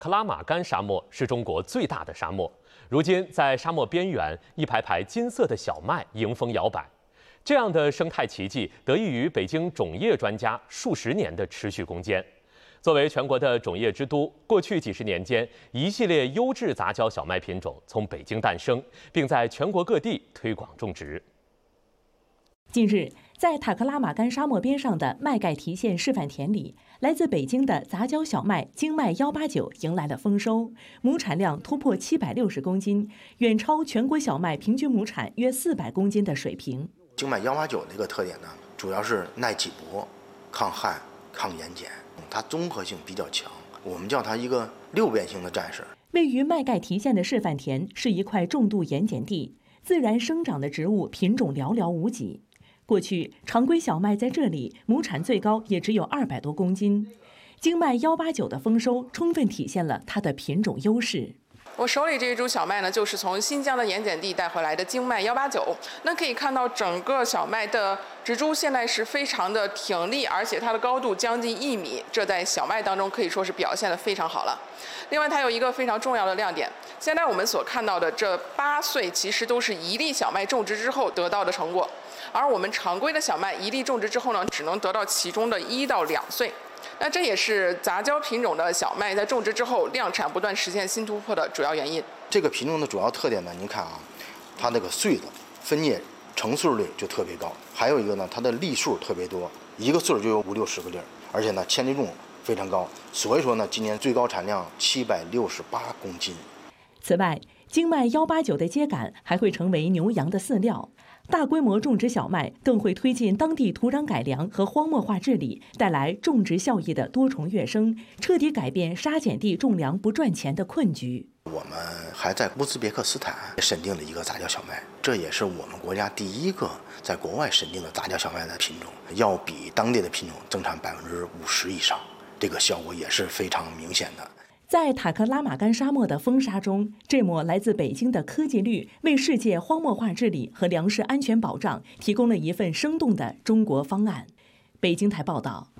克拉玛干沙漠是中国最大的沙漠，如今在沙漠边缘，一排排金色的小麦迎风摇摆。这样的生态奇迹得益于北京种业专家数十年的持续攻坚。作为全国的种业之都，过去几十年间，一系列优质杂交小麦品种从北京诞生，并在全国各地推广种植。 近日，在塔克拉玛干沙漠边上的麦盖提县示范田里，来自北京的杂交小麦京麦189迎来了丰收，亩产量突破760公斤，远超全国小麦平均亩产约400公斤的水平。 京麦189的一个特点呢，主要是耐挤薄、抗旱、抗盐碱，它综合性比较强，我们叫它一个六边形的战士。 位于麦盖提县的示范田是一块重度盐碱地，自然生长的植物品种寥寥无几。过去常规小麦在这里亩产最高也只有200多公斤，京麦189的丰收充分体现了它的品种优势。 我手里这一株小麦呢，就是从新疆的盐碱地带回来的京麦189。那可以看到，整个小麦的植株现在是非常的挺立，而且它的高度将近1米，这在小麦当中可以说是表现得非常好了。另外，它有一个非常重要的亮点，现在我们所看到的这8穗，其实都是一粒小麦种植之后得到的成果，而我们常规的小麦一粒种植之后呢，只能得到其中的1到2穗。那这也是杂交品种的小麦在种植之后量产不断实现新突破的主要原因。 这个品种的主要特点呢，您看啊，它那个穗子分叶成穗率就特别高，还有一个呢，它的粒数特别多，一个穗就有50-60个粒，而且呢，纤粒重非常高，所以说呢，今年最高产量768公斤。 此外，京麦189的秸秆还会成为牛羊的饲料。大规模种植小麦更会推进当地土壤改良和荒漠化治理，带来种植效益的多重跃升，彻底改变沙碱地种粮不赚钱的困局。 我们还在乌兹别克斯坦审定了一个杂交小麦，这也是我们国家第一个在国外审定的杂交小麦的品种，要比当地的品种增产50%以上，这个效果也是非常明显的。 在塔克拉玛干沙漠的风沙中，这抹来自北京的科技绿为世界荒漠化治理和粮食安全保障提供了一份生动的中国方案。北京台报道。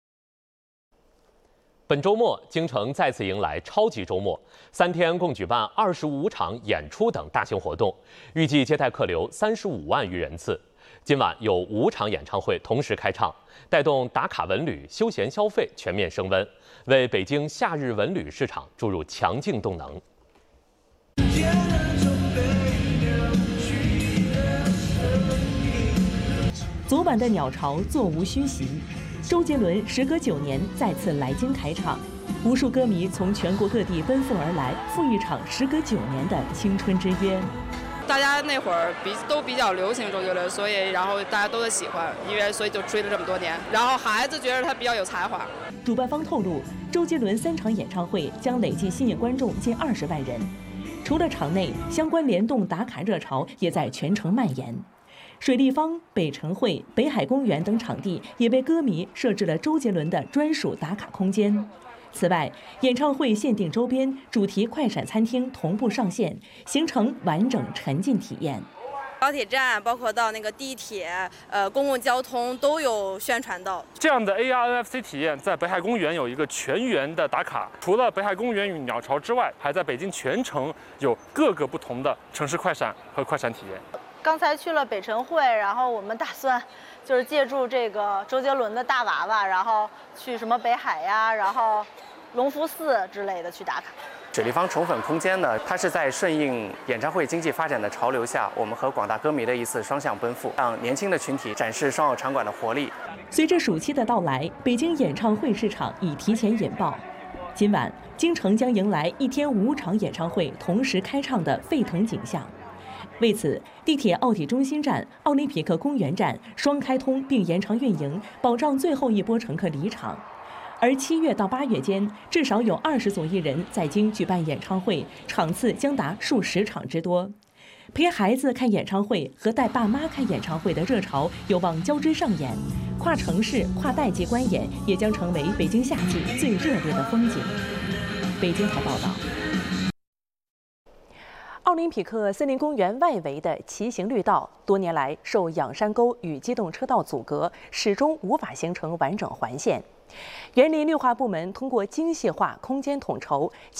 本周末，京城再次迎来超级周末，3天共举办25场演出等大型活动，预计接待客流35万余人次。今晚有5场演唱会同时开唱，带动打卡文旅、休闲消费全面升温，为北京夏日文旅市场注入强劲动能。 昨晚的鸟巢座无虚席，周杰伦时隔9年再次来京开唱，无数歌迷从全国各地奔赴而来，赴一场时隔9年的青春之约。 大家那会儿都比较流行周杰伦，所以然后大家都在喜欢，所以就追了这么多年。然后孩子觉得他比较有才华。 主办方透露，周杰伦3场演唱会将累计吸引观众近20万人。除了场内，相关联动打卡热潮也在全城蔓延。水立方、北辰会、北海公园等场地也为歌迷设置了周杰伦的专属打卡空间。此外，演唱会限定周边、主题快闪餐厅同步上线，形成完整沉浸体验。 高铁站，包括到那个地铁、公共交通都有宣传到。 这样的 AR NFC 体验在北海公园有一个全员的打卡，除了北海公园与鸟巢之外，还在北京全城有各个不同的城市快闪和快闪体验。 刚才去了北辰会，然后我们打算就是借助这个周杰伦的大娃娃，然后去什么北海呀，然后隆福寺之类的去打卡。 水立方宠粉空间呢，它是在顺应演唱会经济发展的潮流下，我们和广大歌迷的一次双向奔赴，让年轻的群体展示双友场馆的活力。 随着暑期的到来，北京演唱会市场已提前引爆。今晚，京城将迎来1天5场演唱会同时开唱的沸腾景象。为此，地铁奥体中心站、奥林匹克公园站双开通并延长运营，保障最后一波乘客离场。而7月到8月间，至少有20组艺人在京举办演唱会，场次将达数十场之多。陪孩子看演唱会和带爸妈看演唱会的热潮有望交织上演，跨城市、跨代际观演也将成为北京夏季最热烈的风景。北京台报道。奥林匹克森林公园外围的骑行绿道，多年来受仰山沟与机动车道阻隔，始终无法形成完整环线。 园林绿化部门通过精细化、空间统筹。